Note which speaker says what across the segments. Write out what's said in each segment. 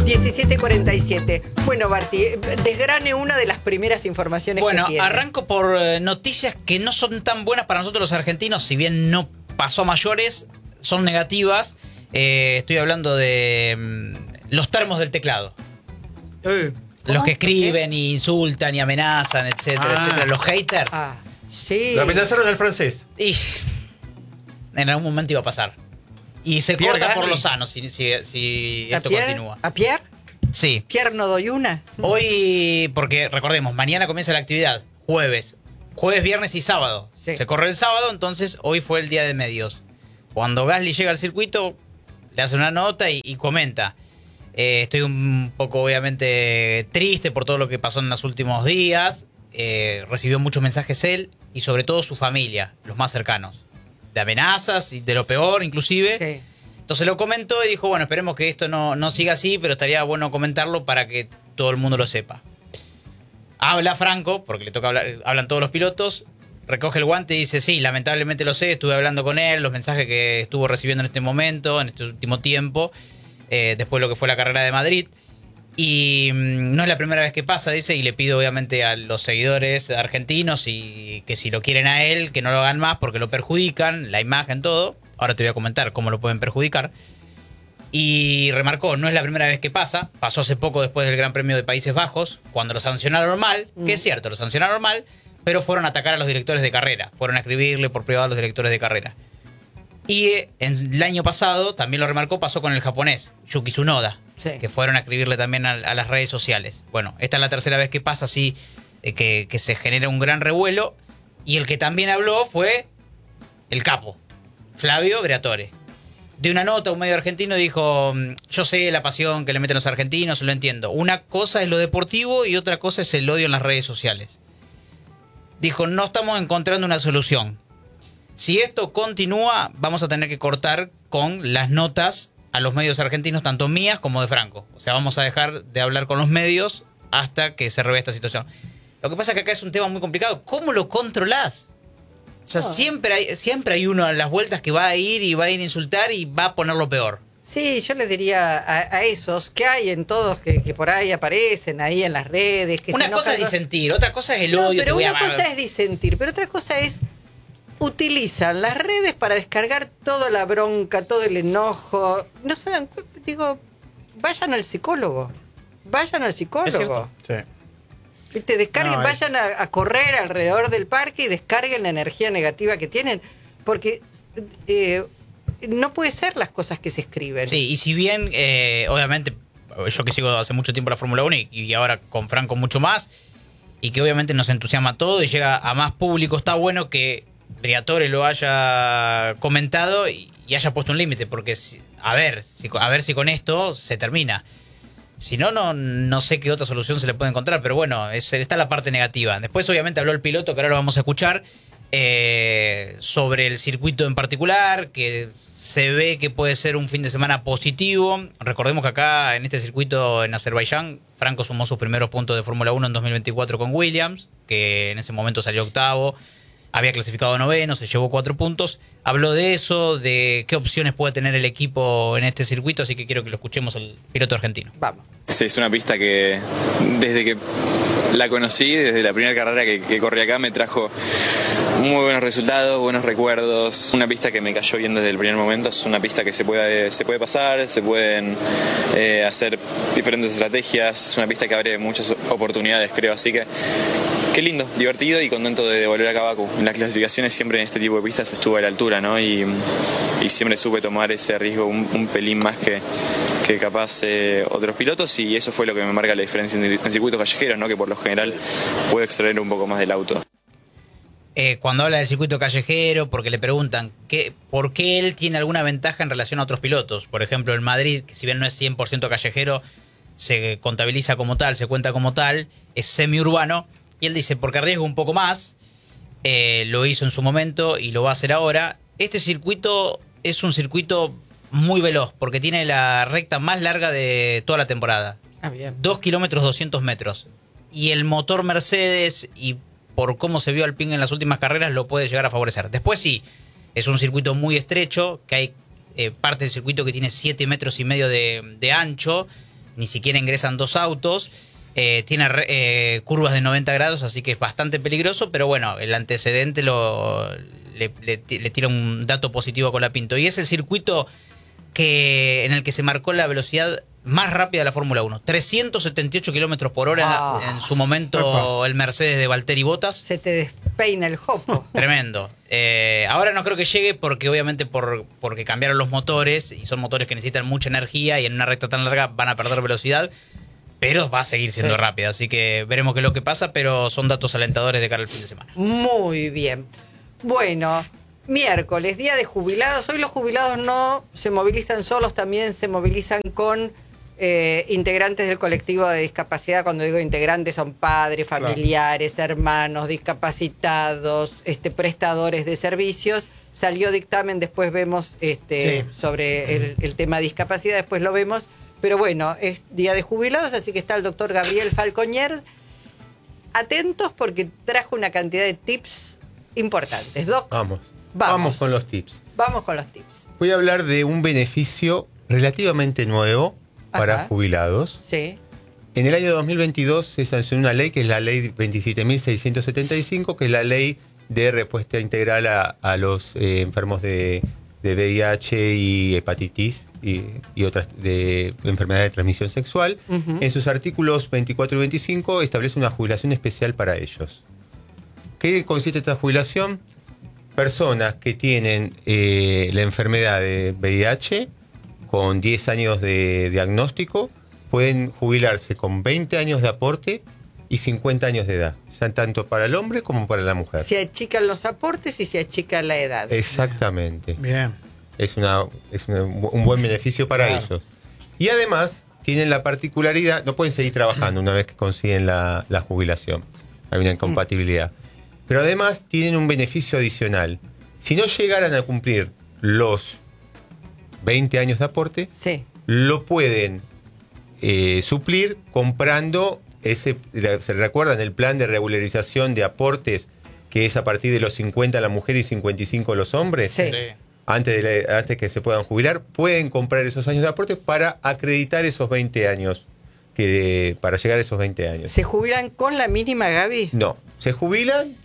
Speaker 1: 17:47. Bueno, Barti, desgrane una de las primeras informaciones que tiene.
Speaker 2: Bueno, arranco por noticias que no son tan buenas para nosotros los argentinos, si bien no pasó a mayores, son negativas. Estoy hablando de los termos del teclado. Los que escriben y insultan y amenazan, etcétera, etcétera. Los haters.
Speaker 1: Sí.
Speaker 3: Lo amenazaron al francés.
Speaker 2: Y en algún momento iba a pasar. Y se
Speaker 3: Pierre
Speaker 2: corta
Speaker 3: Gasly.
Speaker 2: por lo sano si esto
Speaker 1: Pierre?
Speaker 2: continúa.
Speaker 1: ¿A Pierre?
Speaker 2: Sí.
Speaker 1: ¿Pierre no doy una?
Speaker 2: Hoy, porque recordemos, mañana comienza la actividad. Jueves, viernes y sábado.
Speaker 1: Sí.
Speaker 2: Se corre el sábado, entonces hoy fue el día de medios. Cuando Gasly llega al circuito, le hace una nota y comenta. Estoy un poco, obviamente, triste por todo lo que pasó en los últimos días. Recibió muchos mensajes él y sobre todo su familia, los más cercanos. De amenazas y de lo peor, inclusive.
Speaker 1: Sí.
Speaker 2: Entonces lo comentó y dijo, bueno, esperemos que esto no siga así, pero estaría bueno comentarlo para que todo el mundo lo sepa. Habla Franco, porque le toca hablar, hablan todos los pilotos, recoge el guante y dice, sí, lamentablemente lo sé, estuve hablando con él, los mensajes que estuvo recibiendo en este momento, en este último tiempo, después de lo que fue la carrera de Madrid. Y no es la primera vez que pasa, dice, y le pido obviamente a los seguidores argentinos y que si lo quieren a él, que no lo hagan más porque lo perjudican, la imagen, todo. Ahora te voy a comentar cómo lo pueden perjudicar. Y remarcó, no es la primera vez que pasa, pasó hace poco después del Gran Premio de Países Bajos, cuando lo sancionaron mal, que es cierto, lo sancionaron mal, pero fueron a atacar a los directores de carrera, fueron a escribirle por privado a los directores de carrera. Y el año pasado, también lo remarcó, pasó con el japonés, Yuki Tsunoda,
Speaker 1: Sí.
Speaker 2: que fueron a escribirle también a las redes sociales. Bueno, esta es la tercera vez que pasa así, que se genera un gran revuelo, y el que también habló fue el capo, Flavio Briatore. De una nota, un medio argentino dijo, yo sé la pasión que le meten los argentinos, lo entiendo. Una cosa es lo deportivo y otra cosa es el odio en las redes sociales. Dijo, no estamos encontrando una solución. Si esto continúa, vamos a tener que cortar con las notas a los medios argentinos, tanto mías como de Franco. O sea, vamos a dejar de hablar con los medios hasta que se revea esta situación. Lo que pasa es que acá es un tema muy complicado. ¿Cómo lo controlás? O sea, siempre hay uno a las vueltas que va a ir a insultar y va a poner lo peor.
Speaker 1: Sí, yo les diría a esos que hay en todos que por ahí aparecen, ahí en las redes. Que
Speaker 2: Una cosa es disentir, otra cosa es el odio.
Speaker 1: Pero una cosa es disentir, pero otra cosa es utilizan las redes para descargar toda la bronca, todo el enojo. No se dan cuenta, digo, vayan al psicólogo. Vayan al psicólogo.
Speaker 3: Sí.
Speaker 1: ¿Viste? Descarguen,
Speaker 3: No,
Speaker 1: vayan a correr alrededor del parque y descarguen la energía negativa que tienen. Porque no puede ser las cosas que se escriben.
Speaker 2: Sí, y si bien, obviamente, yo que sigo hace mucho tiempo la Fórmula 1 y ahora con Franco mucho más, y que obviamente nos entusiasma todo y llega a más público, está bueno que Briatore lo haya comentado y haya puesto un límite, porque a ver si con esto se termina. Si no, no sé qué otra solución se le puede encontrar, pero bueno, está la parte negativa. Después obviamente habló el piloto, que ahora lo vamos a escuchar, sobre el circuito en particular, que se ve que puede ser un fin de semana positivo. Recordemos que acá en este circuito en Azerbaiyán, Franco sumó sus primeros puntos de Fórmula 1 en 2024 con Williams, que en ese momento salió octavo. Había clasificado noveno, se llevó 4 puntos. Habló de eso, de qué opciones puede tener el equipo en este circuito, así que quiero que lo escuchemos al piloto argentino.
Speaker 1: Vamos.
Speaker 4: Sí, es una pista que desde que la conocí, desde la primera carrera que corrí acá, me trajo muy buenos resultados, buenos recuerdos. Una pista que me cayó bien desde el primer momento. Es una pista que se puede pasar, se pueden hacer diferentes estrategias. Es una pista que abre muchas oportunidades, creo. Así que qué lindo, divertido y contento de volver acá a Bakú. En las clasificaciones siempre en este tipo de pistas estuve a la altura, ¿no? Y siempre supe tomar ese riesgo un pelín más que capaz otros pilotos, y eso fue lo que me marca la diferencia en circuitos callejeros, ¿no? Que por lo general puedo extraer un poco más del auto.
Speaker 2: Cuando habla del circuito callejero, porque le preguntan por qué él tiene alguna ventaja en relación a otros pilotos. Por ejemplo, el Madrid, que si bien no es 100% callejero, se contabiliza como tal, se cuenta como tal, es semiurbano, y él dice, porque arriesgo un poco más, lo hizo en su momento y lo va a hacer ahora. Este circuito es un circuito muy veloz, porque tiene la recta más larga de toda la temporada. 2 kilómetros 200 metros. Y el motor Mercedes, y por cómo se vio Alpine en las últimas carreras, lo puede llegar a favorecer. Después sí, es un circuito muy estrecho, que hay parte del circuito que tiene 7,5 metros de ancho, ni siquiera ingresan 2 autos. Tiene curvas de 90 grados, así que es bastante peligroso, pero bueno, el antecedente le tira un dato positivo a Colapinto. Y es el circuito en el que se marcó la velocidad más rápida de la Fórmula 1. 378 kilómetros por hora en su momento el Mercedes de Valtteri Bottas.
Speaker 1: Se te despeina el jopo.
Speaker 2: Tremendo. Ahora no creo que llegue porque obviamente porque cambiaron los motores y son motores que necesitan mucha energía y en una recta tan larga van a perder velocidad. Pero va a seguir siendo rápido, así que veremos qué es lo que pasa, pero son datos alentadores de cara al fin de semana.
Speaker 1: Muy bien. Bueno, miércoles, día de jubilados. Hoy los jubilados no se movilizan solos, también se movilizan con integrantes del colectivo de discapacidad. Cuando digo integrantes son padres, familiares, hermanos, discapacitados, prestadores de servicios. Salió dictamen, después vemos sobre el tema discapacidad, después lo vemos. Pero bueno, es día de jubilados, así que está el doctor Gabriel Falcoñer. Atentos porque trajo una cantidad de tips importantes. Doc,
Speaker 3: Vamos con los tips.
Speaker 1: Vamos con los tips.
Speaker 3: Voy a hablar de un beneficio relativamente nuevo para jubilados.
Speaker 1: Sí.
Speaker 3: En el año 2022 se sancionó una ley que es la ley 27.675, que es la ley de respuesta integral a los enfermos de VIH y hepatitis y otras de enfermedades de transmisión sexual. En sus artículos 24 y 25 establece una jubilación especial para ellos. ¿Qué consiste esta jubilación? Personas que tienen la enfermedad de VIH con 10 años de diagnóstico pueden jubilarse con 20 años de aporte y 50 años de edad, sean tanto para el hombre como para la mujer.
Speaker 1: Se achican los aportes y se achica la edad.
Speaker 3: Exactamente.
Speaker 5: Bien.
Speaker 3: Es un buen beneficio para ellos. Y además tienen la particularidad, no pueden seguir trabajando una vez que consiguen la jubilación. Hay una incompatibilidad. Pero además tienen un beneficio adicional. Si no llegaran a cumplir los 20 años de aporte, lo pueden suplir comprando ¿se recuerdan el plan de regularización de aportes que es a partir de los 50 la mujer y 55 los hombres?
Speaker 1: Sí.
Speaker 3: Antes que se puedan jubilar, pueden comprar esos años de aporte para acreditar esos 20 años, para llegar a esos 20 años.
Speaker 1: ¿Se jubilan con la mínima, Gaby?
Speaker 3: No, se jubilan,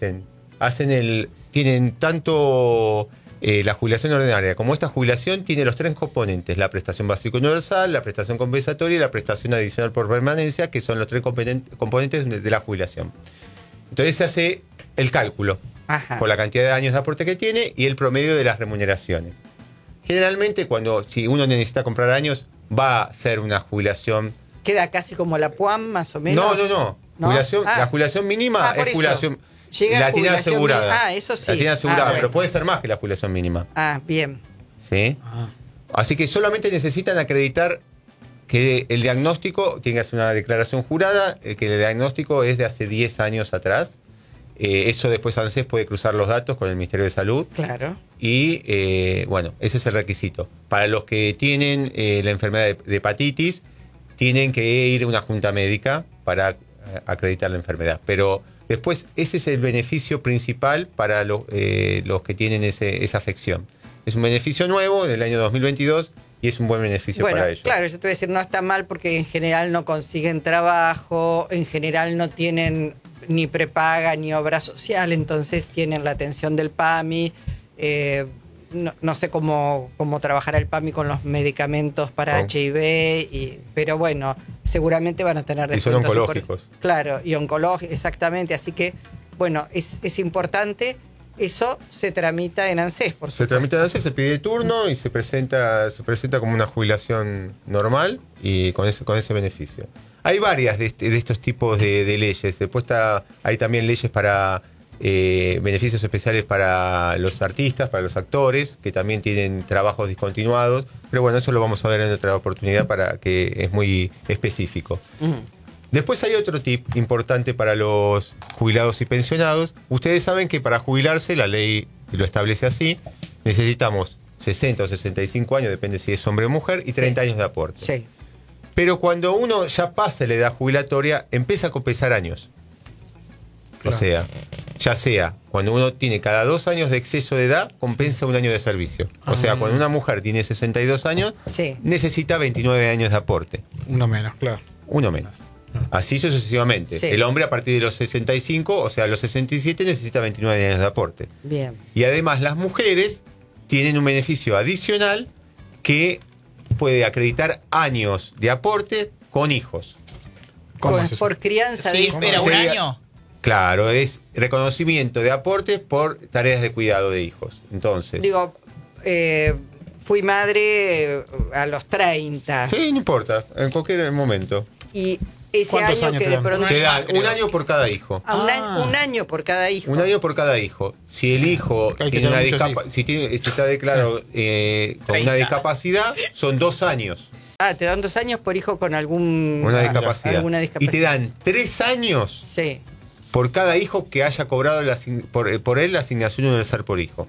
Speaker 3: tienen tanto la jubilación ordinaria como esta jubilación tiene los 3 componentes: la prestación básica universal, la prestación compensatoria y la prestación adicional por permanencia, que son los 3 componentes de la jubilación. Entonces se hace el cálculo por la cantidad de años de aporte que tiene y el promedio de las remuneraciones. Generalmente si uno necesita comprar años, va a ser una jubilación.
Speaker 1: ¿Queda casi como la PUAM, más o menos?
Speaker 3: No. La jubilación mínima es jubilación. La tiene asegurada.
Speaker 1: Eso sí.
Speaker 3: La tiene asegurada, pero puede ser más que la jubilación mínima.
Speaker 1: Bien.
Speaker 3: ¿Sí? Así que solamente necesitan acreditar que el diagnóstico, tiene que hacer una declaración jurada, que el diagnóstico es de hace 10 años atrás. Eso después ANSES puede cruzar los datos con el Ministerio de Salud.
Speaker 1: Claro.
Speaker 3: Y ese es el requisito. Para los que tienen la enfermedad de hepatitis, tienen que ir a una junta médica para acreditar la enfermedad. Pero después ese es el beneficio principal para los que tienen esa afección. Es un beneficio nuevo del año 2022 y es un buen beneficio para ellos.
Speaker 1: Claro, yo te voy a decir, no está mal porque en general no consiguen trabajo, en general no tienen ni prepaga ni obra social, entonces tienen la atención del PAMI. No sé cómo trabajará el PAMI con los medicamentos para HIV, pero bueno, seguramente van a tener descuentos.
Speaker 3: Y son oncológicos.
Speaker 1: Claro, y oncológicos, exactamente. Así que, bueno, es importante. Eso se tramita en ANSES, por supuesto.
Speaker 3: Se tramita en ANSES, se pide turno y se presenta como una jubilación normal y con ese beneficio. Hay varias de estos tipos de leyes. Después hay también leyes para beneficios especiales para los artistas, para los actores, que también tienen trabajos discontinuados. Pero bueno, eso lo vamos a ver en otra oportunidad que es muy específico. Después hay otro tip importante para los jubilados y pensionados. Ustedes saben que para jubilarse, la ley lo establece así, necesitamos 60 o 65 años, depende si es hombre o mujer, y 30 años de aporte.
Speaker 1: Sí. Pero
Speaker 3: cuando uno ya pasa la edad jubilatoria, empieza a compensar años. Claro. O sea, ya sea cuando uno tiene cada 2 años de exceso de edad, compensa 1 año de servicio. O sea, cuando una mujer tiene 62 años,
Speaker 1: Sí.
Speaker 3: necesita 29 años de aporte.
Speaker 5: Uno menos, claro.
Speaker 3: Uno menos. Así sucesivamente.
Speaker 1: Sí.
Speaker 3: El hombre a partir de los 65, o sea, a los 67 necesita 29 años de aporte.
Speaker 1: Bien.
Speaker 3: Y además las mujeres tienen un beneficio adicional que puede acreditar años de aporte con hijos.
Speaker 5: ¿Cómo es eso?
Speaker 1: Por crianza de
Speaker 2: Sí,
Speaker 1: hijos.
Speaker 2: espera, un
Speaker 3: Sería-
Speaker 2: año.
Speaker 3: Claro, es reconocimiento de aportes por tareas de cuidado de hijos. Entonces,
Speaker 1: Digo, fui madre a los 30.
Speaker 3: sí, no importa, en cualquier momento.
Speaker 1: Y ese
Speaker 5: ¿Cuántos
Speaker 1: año
Speaker 5: años
Speaker 1: que
Speaker 5: te
Speaker 1: de
Speaker 5: dan?
Speaker 1: pronto...
Speaker 3: Te
Speaker 2: año
Speaker 3: dan
Speaker 2: más, creo.
Speaker 3: un año por cada hijo.
Speaker 1: Un año por cada hijo.
Speaker 3: Un año por cada hijo. Si el hijo
Speaker 5: Hay que
Speaker 3: tiene una
Speaker 5: tener muchos hijos.
Speaker 3: si está declarado con
Speaker 2: 30.
Speaker 3: una discapacidad, son 2 años.
Speaker 1: Ah, te dan 2 años por hijo con algún...
Speaker 3: Una discapacidad.
Speaker 1: alguna discapacidad.
Speaker 3: Y te dan 3 años
Speaker 1: Sí.
Speaker 3: por cada hijo que haya cobrado por él la asignación universal por hijo.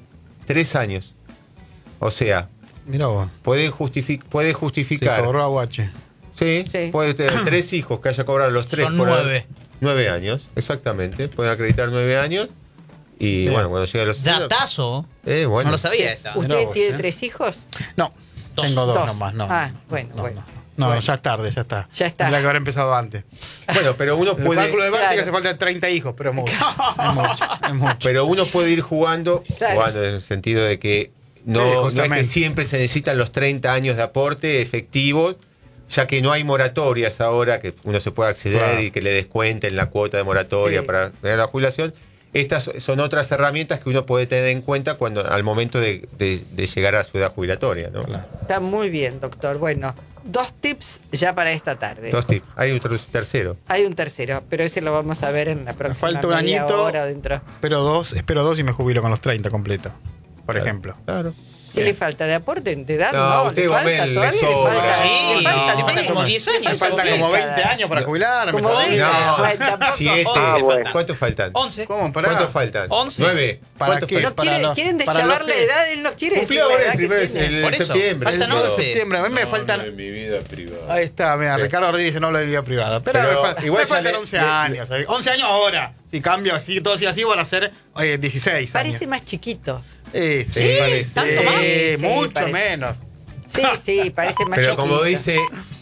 Speaker 3: 3 años. O sea,
Speaker 5: Mirá vos.
Speaker 3: puede
Speaker 5: Se
Speaker 3: justificar.
Speaker 5: cobró aguache.
Speaker 3: Sí,
Speaker 1: Sí.
Speaker 3: puede tener 3 hijos que haya cobrado los 3
Speaker 2: Son 9.
Speaker 3: 9 años, exactamente. Pueden acreditar 9 años. Y
Speaker 5: Bien.
Speaker 3: bueno, cuando llegue a los 60,
Speaker 2: Datazo.
Speaker 3: bueno.
Speaker 2: No lo sabía esta.
Speaker 1: ¿Usted
Speaker 5: Mirá vos,
Speaker 1: tiene
Speaker 5: ¿eh?
Speaker 1: 3 hijos?
Speaker 5: No,
Speaker 2: Dos.
Speaker 5: tengo 2
Speaker 1: Dos.
Speaker 5: nomás. No,
Speaker 1: Ah,
Speaker 5: no,
Speaker 1: bueno,
Speaker 5: no,
Speaker 1: bueno.
Speaker 5: No,
Speaker 1: Bueno.
Speaker 5: ya es tarde, ya está.
Speaker 1: Ya está.
Speaker 5: Tendría que haber empezado antes.
Speaker 3: Bueno, pero uno
Speaker 5: El
Speaker 3: puede.
Speaker 5: cálculo de Barty
Speaker 1: Claro.
Speaker 5: que hace falta 30 hijos, pero es mucho. Es mucho, es mucho.
Speaker 3: Pero uno puede ir jugando,
Speaker 1: Claro.
Speaker 3: jugando en el sentido de que
Speaker 5: Sí,
Speaker 3: no es
Speaker 5: justamente.
Speaker 3: que siempre se necesitan los 30 años de aporte efectivos, ya que no hay moratorias ahora, que uno se puede acceder
Speaker 5: Claro.
Speaker 3: y que le descuenten la cuota de moratoria
Speaker 1: Sí.
Speaker 3: para tener la jubilación. Estas son otras herramientas que uno puede tener en cuenta al momento de llegar a su edad jubilatoria, ¿no?
Speaker 5: Claro.
Speaker 1: Está muy bien, doctor. Bueno, 2 tips ya para esta tarde.
Speaker 3: 2 tips. Hay otro tercero.
Speaker 1: Hay un tercero, pero ese lo vamos a ver en la próxima
Speaker 5: falta un
Speaker 1: media
Speaker 5: añito.
Speaker 1: hora dentro.
Speaker 5: Espero 2 y me jubilo con los 30 completo. Por ejemplo.
Speaker 3: Claro.
Speaker 1: ¿Qué le falta? ¿De aporte? ¿De edad?
Speaker 3: No,
Speaker 1: No,
Speaker 3: usted,
Speaker 1: le falta,
Speaker 3: Gómez, le
Speaker 1: todavía
Speaker 3: sobra.
Speaker 1: le falta.
Speaker 2: Sí,
Speaker 1: le falta,
Speaker 2: le faltan
Speaker 1: sí.
Speaker 2: como 10 años.
Speaker 5: Me faltan como
Speaker 1: Gómez.
Speaker 5: 20 años para jubilarme.
Speaker 1: Como
Speaker 5: todavía.
Speaker 1: 20.
Speaker 3: No,
Speaker 1: Bueno, tampoco.
Speaker 3: 7.
Speaker 2: 11 faltan.
Speaker 3: ¿Cuántos faltan?
Speaker 2: 11.
Speaker 5: ¿Cómo? Pará.
Speaker 3: ¿Cuántos faltan?
Speaker 2: 11.
Speaker 3: 9.
Speaker 5: ¿Para
Speaker 3: ¿Cuántos
Speaker 5: qué?
Speaker 3: faltan?
Speaker 1: No
Speaker 5: Para
Speaker 1: quiere,
Speaker 5: los-
Speaker 1: quieren
Speaker 5: para
Speaker 1: deschavar
Speaker 5: los
Speaker 1: la
Speaker 5: que-
Speaker 1: edad, él no quiere decir
Speaker 3: Cumplió
Speaker 1: la
Speaker 3: ahora
Speaker 1: edad
Speaker 3: el
Speaker 1: que
Speaker 3: primero,
Speaker 1: tiene.
Speaker 2: Por
Speaker 3: en
Speaker 2: eso,
Speaker 3: septiembre.
Speaker 2: faltan
Speaker 5: El 2 de
Speaker 2: 11.
Speaker 5: septiembre. A mí me faltan.
Speaker 6: De mi vida privada.
Speaker 5: Ahí está, mira,
Speaker 3: Sí.
Speaker 5: Ricardo Rodríguez no habla de vida privada. Pero
Speaker 3: Pero igual
Speaker 5: me
Speaker 3: ya
Speaker 5: faltan
Speaker 3: le-
Speaker 5: 11 años. 11 años ahora. Si cambio así, todo así van a ser 16
Speaker 1: Parece
Speaker 5: años.
Speaker 1: más chiquito.
Speaker 5: Sí,
Speaker 3: Sí,
Speaker 5: parece.
Speaker 2: ¿tanto más?
Speaker 1: Sí,
Speaker 5: mucho
Speaker 1: parece.
Speaker 5: menos.
Speaker 1: Sí, sí, parece más
Speaker 3: Pero
Speaker 1: chiquito.
Speaker 3: como dice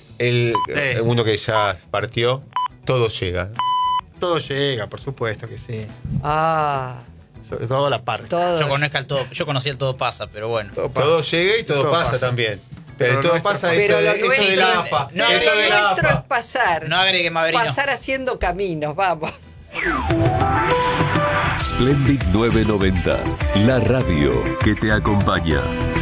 Speaker 5: Sí.
Speaker 3: uno que ya partió, todo llega.
Speaker 5: Todo llega, por supuesto que sí.
Speaker 1: Ah,
Speaker 5: Sobre todo la par.
Speaker 1: todo.
Speaker 2: Yo conocí el todo pasa, pero bueno.
Speaker 3: Todo llega y todo pasa también. Pero
Speaker 5: Pero
Speaker 3: todo
Speaker 5: nuestro-
Speaker 3: pasa
Speaker 1: Pero
Speaker 3: eso
Speaker 1: lo
Speaker 3: de
Speaker 1: nuestro-
Speaker 3: la AFA.
Speaker 2: No,
Speaker 3: Eso
Speaker 1: Lo
Speaker 3: de la
Speaker 1: nuestro es
Speaker 3: AFA.
Speaker 1: pasar.
Speaker 2: No agregue Maverino.
Speaker 1: Pasar haciendo caminos, vamos.
Speaker 7: Splendid 990, la radio que te acompaña.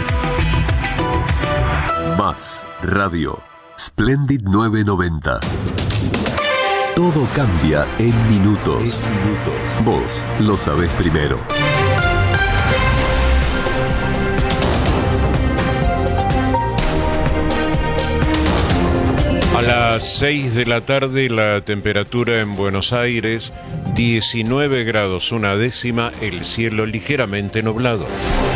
Speaker 7: Más radio. Splendid 990. Todo cambia en minutos. Vos lo sabés primero.
Speaker 6: A las 6 de la tarde la temperatura en Buenos Aires 19 grados una décima, el cielo ligeramente nublado.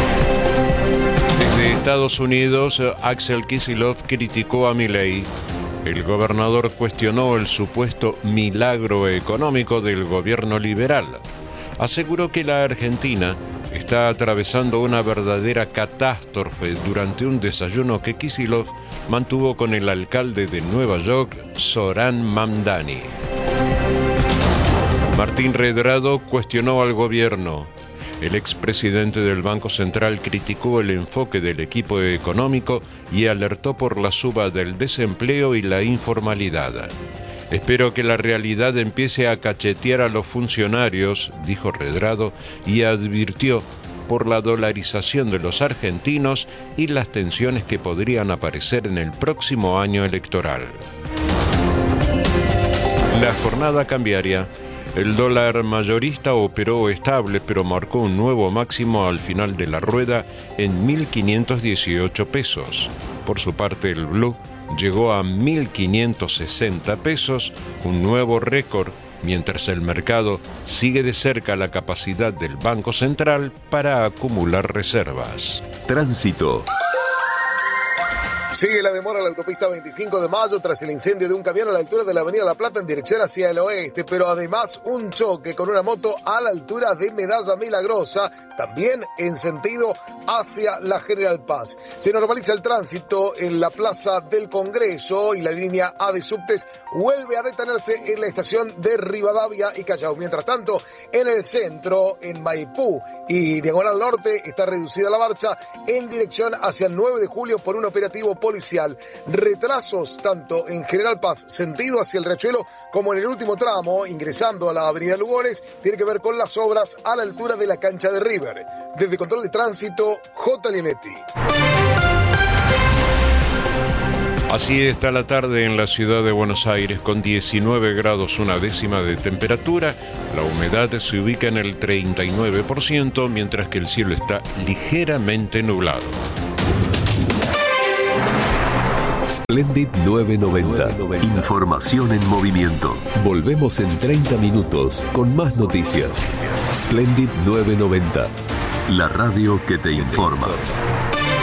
Speaker 6: Desde Estados Unidos, Axel Kicillof criticó a Milei. El gobernador cuestionó el supuesto milagro económico del gobierno liberal. Aseguró que la Argentina está atravesando una verdadera catástrofe durante un desayuno que Kicillof mantuvo con el alcalde de Nueva York, Zoran Mamdani. Martín Redrado cuestionó al gobierno. El expresidente del Banco Central criticó el enfoque del equipo económico y alertó por la suba del desempleo y la informalidad. Espero que la realidad empiece a cachetear a los funcionarios, dijo Redrado, y advirtió por la dolarización de los argentinos y las tensiones que podrían aparecer en el próximo año electoral. La jornada cambiaria. El dólar mayorista operó estable, pero marcó un nuevo máximo al final de la rueda en 1.518 pesos. Por su parte, el blue llegó a 1.560 pesos, un nuevo récord, mientras el mercado sigue de cerca la capacidad del Banco Central para acumular reservas.
Speaker 7: Tránsito.
Speaker 8: Sigue la demora en la autopista 25 de mayo tras el incendio de un camión a la altura de la avenida La Plata en dirección hacia el oeste, pero además un choque con una moto a la altura de Medalla Milagrosa, también en sentido hacia la General Paz. Se normaliza el tránsito en la Plaza del Congreso y la línea A de subtes vuelve a detenerse en la estación de Rivadavia y Callao. Mientras tanto, en el centro, en Maipú y Diagonal Norte, está reducida la marcha en dirección hacia el 9 de julio por un operativo policial. Retrasos tanto en General Paz, sentido hacia el Riachuelo, como en el último tramo, ingresando a la avenida Lugones, tiene que ver con las obras a la altura de la cancha de River. Desde Control de Tránsito, J. Linetti.
Speaker 6: Así está la tarde en la ciudad de Buenos Aires, con 19 grados una décima de temperatura. La humedad se ubica en el 39%, mientras que el cielo está ligeramente nublado.
Speaker 7: Splendid 990. Información en movimiento. Volvemos en 30 minutos con más noticias. Splendid 990. La radio que te informa.